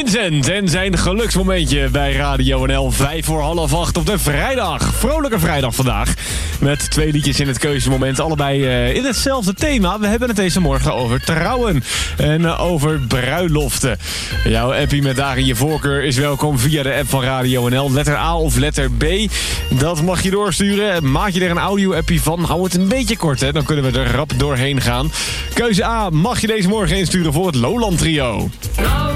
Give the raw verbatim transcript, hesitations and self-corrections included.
Vincent en zijn geluksmomentje bij Radio N L. Vijf voor half acht op de vrijdag. Vrolijke vrijdag vandaag. Met twee liedjes in het keuzemoment. Allebei uh, in hetzelfde thema. We hebben het deze morgen over trouwen. En uh, over bruiloften. Jouw appie met daarin je voorkeur is welkom via de app van Radio N L. Letter A of letter B. Dat mag je doorsturen. Maak je er een audio-appie van. Hou het een beetje kort, hè. Dan kunnen we er rap doorheen gaan. Keuze A mag je deze morgen insturen voor het Lowland Trio.